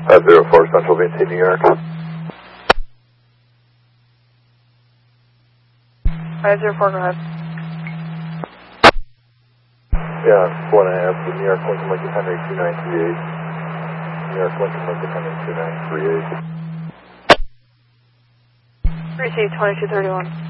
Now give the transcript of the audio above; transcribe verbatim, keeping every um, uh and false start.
five zero four Central V T, New York. five zero four, go ahead. Yeah, one and a half to New York, Lincoln, Lincoln, Henry, two nine three eight. New York, Lincoln, Lincoln, Henry, two nine three eight. Receive twenty-two thirty-one.